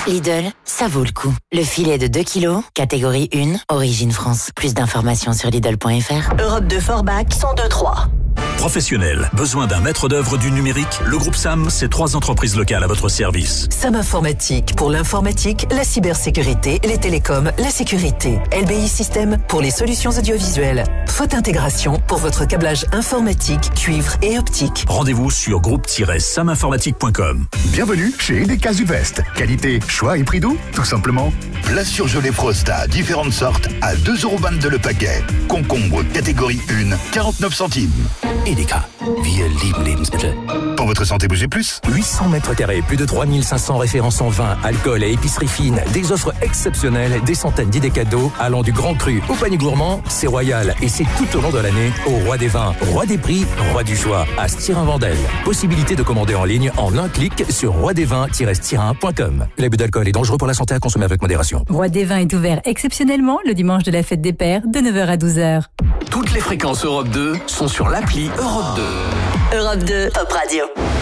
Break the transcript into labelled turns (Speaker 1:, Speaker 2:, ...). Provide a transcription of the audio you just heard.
Speaker 1: Lidl, ça vaut le coup. Le filet de 2 kilos, catégorie 1, origine France. Plus d'informations sur Lidl.fr.
Speaker 2: Europe 2 Forbach 102.3.
Speaker 3: Professionnel, besoin d'un maître d'œuvre du numérique? Le groupe SAM, c'est 3 entreprises locales à votre service.
Speaker 4: SAM Informatique pour l'informatique, la cybersécurité, les télécoms, la sécurité. LBI System pour les solutions audiovisuelles. Faute intégration pour votre câblage informatique, cuivre et optique.
Speaker 3: Rendez-vous sur groupe-saminformatique.com.
Speaker 5: Bienvenue chez EDK Sud-Ouest. Qualité, choix et prix doux, tout simplement.
Speaker 6: Plat surgelé Frosta, différentes sortes, à 2,22€ le paquet. Concombre, catégorie 1, 49 centimes.
Speaker 7: Edeka, wir lieben Lebensmittel.
Speaker 6: Pour votre santé, bougez plus.
Speaker 7: 800 mètres carrés, plus de 3500 références en vin, alcool et épicerie fine, des offres exceptionnelles, des centaines d'idées cadeaux, allant du grand cru au panier gourmand, c'est royal et c'est tout au long de l'année au roi des vins, roi des prix, roi du choix, à Styrin-Vendel. Possibilité de commander en ligne en un clic sur roidesvins-styrin.com. L'abus d'alcool est dangereux pour la santé, à consommer avec modération.
Speaker 8: Roi des vins est ouvert exceptionnellement le dimanche de la fête des pères de 9h à 12h.
Speaker 9: Toutes les fréquences Europe 2 sont sur l'appli Europe 2.
Speaker 2: Europe 2 Top Radio.